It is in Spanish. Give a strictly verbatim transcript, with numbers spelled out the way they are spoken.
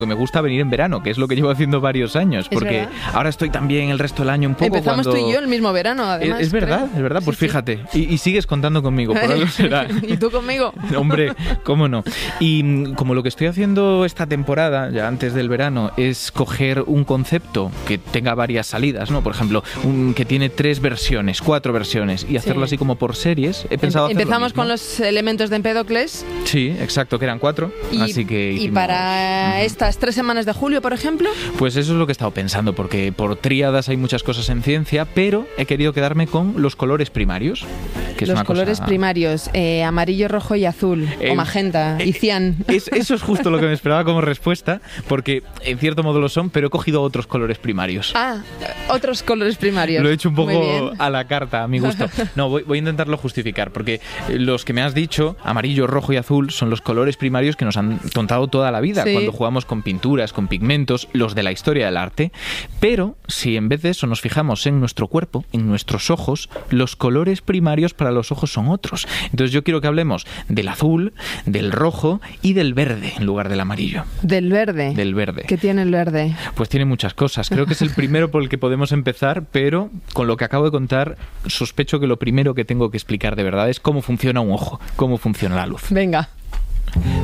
Me gusta venir en verano, que es lo que llevo haciendo varios años, porque verdad. ahora estoy también el resto del año un poco Empezamos cuando... tú y yo el mismo verano, además. Es, es verdad, creo. es verdad, pues Sí, sí. fíjate, y, y sigues contando conmigo, por algo será. ¿Y tú conmigo? Hombre, cómo no. Y mm, como lo que estoy haciendo esta temporada, ya antes del verano, es coger un concepto que tenga varias salidas, ¿no? Por ejemplo, un que tiene tres versiones, cuatro versiones, y hacerlo Sí. así como por series, he pensado hacer lo Empezamos mismo. con los elementos de Empédocles. Sí, exacto, que eran cuatro, Y, así que y hicimos- para Ujú. estas tres semanas de julio, por ejemplo. Pues eso es lo que he estado pensando, porque por tríadas hay muchas cosas en ciencia, pero he querido quedarme con los colores primarios. Que es Los una colores cosa... primarios, eh, amarillo, rojo y azul, Eh, o magenta eh, y cian. Es, eso es justo lo que me esperaba como respuesta, porque en cierto modo lo son, pero he cogido otros colores primarios. Ah, otros colores primarios. Lo he hecho un Muy poco bien. a la carta, a mi gusto. No, voy, voy a intentarlo justificar, porque los que me has dicho, amarillo, rojo y azul, son los colores primarios que nos han contado toda la vida, Sí. cuando jugamos con pinturas, con pigmentos, los de la historia del arte. Pero si en vez de eso nos fijamos en nuestro cuerpo, en nuestros ojos, los colores primarios para los ojos son otros. Entonces yo quiero que hablemos del azul, del rojo y del verde en lugar del amarillo. Del verde. Del verde. ¿Qué tiene el verde? Pues tiene muchas cosas. Creo que es el primero por el que podemos empezar, pero con lo que acabo de contar, sospecho que lo primero que tengo que explicar de verdad es cómo funciona un ojo, cómo funciona la luz. Venga.